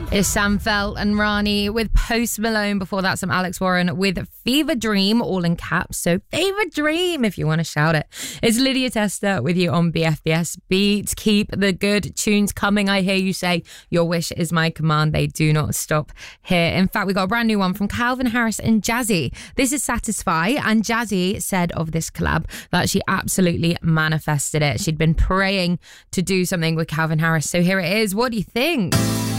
It's Sam Felt and Rani with Post Malone. Before that, some Alex Warren with Fever Dream, all in caps. So Fever Dream, if you want to shout it. It's Lydia Testa with you on BFBS Beats. Keep the good tunes coming. I hear you say, your wish is my command. They do not stop here. In fact, we got a brand new one from Calvin Harris and Jazzy. This is Satisfy, and Jazzy said of this collab that she absolutely manifested it. She'd been praying to do something with Calvin Harris. So here it is. What do you think?